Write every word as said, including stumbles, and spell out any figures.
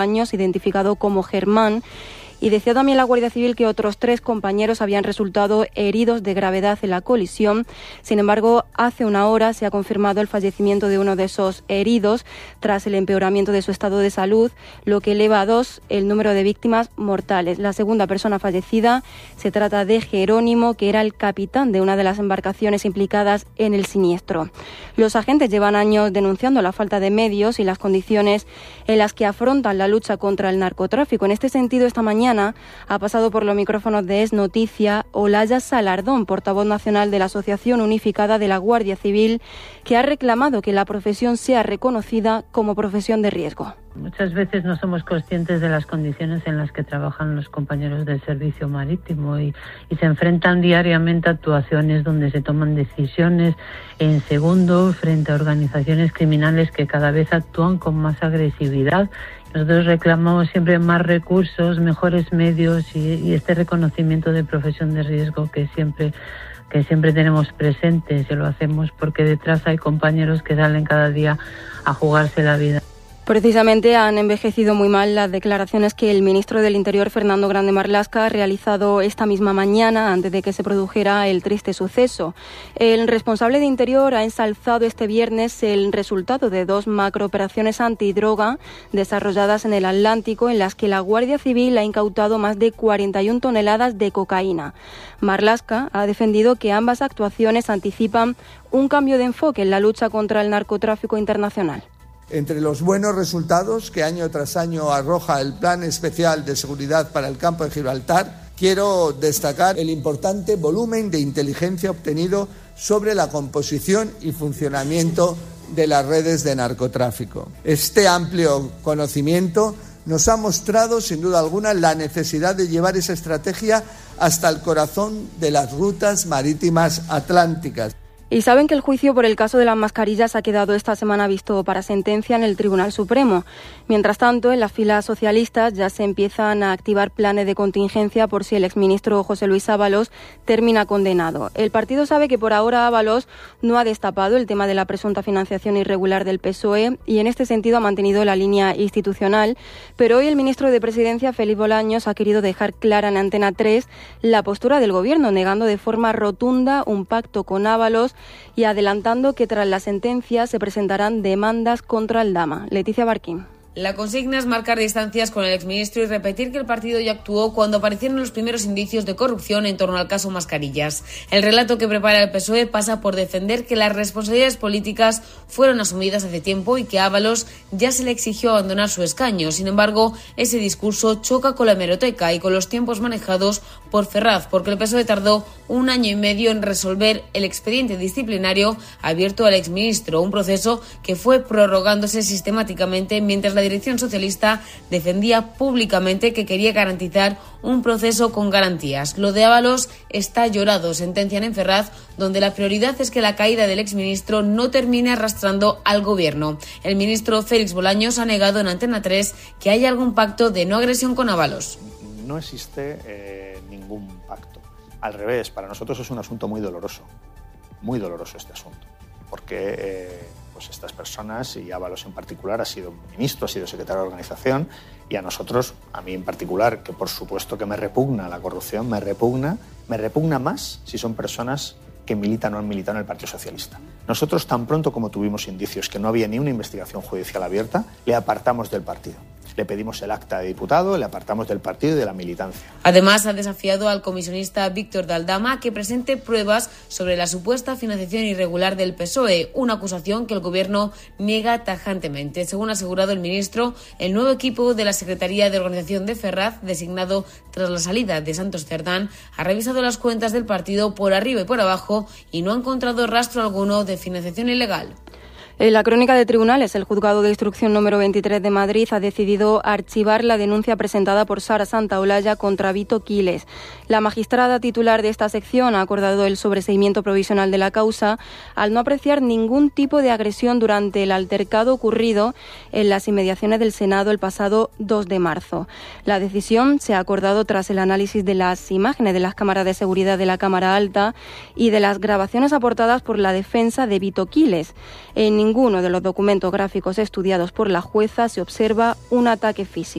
años, identificado como Germán. Y decía también la Guardia Civil que otros tres compañeros habían resultado heridos de gravedad en la colisión. Sin embargo, hace una hora se ha confirmado el fallecimiento de uno de esos heridos tras el empeoramiento de su estado de salud, lo que eleva a dos el número de víctimas mortales. La segunda persona fallecida se trata de Jerónimo, que era el capitán de una de las embarcaciones implicadas en el siniestro. Los agentes llevan años denunciando la falta de medios y las condiciones en las que afrontan la lucha contra el narcotráfico. En este sentido, esta mañana ha pasado por los micrófonos de Es Noticia Olaya Salardón, portavoz nacional de la Asociación Unificada de la Guardia Civil, que ha reclamado que la profesión sea reconocida como profesión de riesgo. Muchas veces no somos conscientes de las condiciones en las que trabajan los compañeros del servicio marítimo y, y se enfrentan diariamente a actuaciones donde se toman decisiones en segundo frente a organizaciones criminales que cada vez actúan con más agresividad. Nosotros reclamamos siempre más recursos, mejores medios y, y este reconocimiento de profesión de riesgo que siempre que siempre tenemos presentes, y lo hacemos porque detrás hay compañeros que salen cada día a jugarse la vida. Precisamente han envejecido muy mal las declaraciones que el ministro del Interior, Fernando Grande Marlaska, ha realizado esta misma mañana antes de que se produjera el triste suceso. El responsable de Interior ha ensalzado este viernes el resultado de dos macrooperaciones antidroga desarrolladas en el Atlántico, en las que la Guardia Civil ha incautado más de cuarenta y una toneladas de cocaína. Marlaska ha defendido que ambas actuaciones anticipan un cambio de enfoque en la lucha contra el narcotráfico internacional. Entre los buenos resultados que año tras año arroja el Plan Especial de Seguridad para el Campo de Gibraltar, quiero destacar el importante volumen de inteligencia obtenido sobre la composición y funcionamiento de las redes de narcotráfico. Este amplio conocimiento nos ha mostrado, sin duda alguna, la necesidad de llevar esa estrategia hasta el corazón de las rutas marítimas atlánticas. Y saben que el juicio por el caso de las mascarillas ha quedado esta semana visto para sentencia en el Tribunal Supremo. Mientras tanto, en las filas socialistas ya se empiezan a activar planes de contingencia por si el exministro José Luis Ábalos termina condenado. El partido sabe que por ahora Ábalos no ha destapado el tema de la presunta financiación irregular del P S O E y en este sentido ha mantenido la línea institucional, pero hoy el ministro de Presidencia, Félix Bolaños, ha querido dejar clara en Antena tres la postura del Gobierno, negando de forma rotunda un pacto con Ábalos y adelantando que tras la sentencia se presentarán demandas contra el Dama. Leticia Barquín. La consigna es marcar distancias con el exministro y repetir que el partido ya actuó cuando aparecieron los primeros indicios de corrupción en torno al caso Mascarillas. El relato que prepara el P S O E pasa por defender que las responsabilidades políticas fueron asumidas hace tiempo y que a Ábalos ya se le exigió abandonar su escaño. Sin embargo, ese discurso choca con la hemeroteca y con los tiempos manejados por Ferraz, porque el P S O E tardó un año y medio en resolver el expediente disciplinario abierto al exministro, un proceso que fue prorrogándose sistemáticamente mientras la La dirección socialista defendía públicamente que quería garantizar un proceso con garantías. Lo de Ábalos está llorado, sentencian en Ferraz, donde la prioridad es que la caída del exministro no termine arrastrando al gobierno. El ministro Félix Bolaños ha negado en Antena tres que haya algún pacto de no agresión con Ábalos. No existe eh, ningún pacto. Al revés, para nosotros es un asunto muy doloroso, muy doloroso este asunto, porque Eh, Pues estas personas, y Ábalos en particular, ha sido ministro, ha sido secretario de organización, y a nosotros, a mí en particular, que por supuesto que me repugna la corrupción, me repugna, me repugna más si son personas que militan o han militado en el Partido Socialista. Nosotros, tan pronto como tuvimos indicios que no había ni una investigación judicial abierta, le apartamos del partido. Le pedimos el acta de diputado, le apartamos del partido y de la militancia. Además, ha desafiado al comisionista Víctor de Aldama que presente pruebas sobre la supuesta financiación irregular del P S O E, una acusación que el Gobierno niega tajantemente. Según ha asegurado el ministro, el nuevo equipo de la Secretaría de Organización de Ferraz, designado tras la salida de Santos Cerdán, ha revisado las cuentas del partido por arriba y por abajo y no ha encontrado rastro alguno de financiación ilegal. En la crónica de tribunales, el Juzgado de Instrucción número veintitrés de Madrid ha decidido archivar la denuncia presentada por Sara Santaolalla contra Vito Quiles. La magistrada titular de esta sección ha acordado el sobreseimiento provisional de la causa al no apreciar ningún tipo de agresión durante el altercado ocurrido en las inmediaciones del Senado el pasado dos de marzo. La decisión se ha acordado tras el análisis de las imágenes de las cámaras de seguridad de la Cámara Alta y de las grabaciones aportadas por la defensa de Vito Quiles. En ningún ninguno de los documentos gráficos estudiados por la jueza se observa un ataque físico.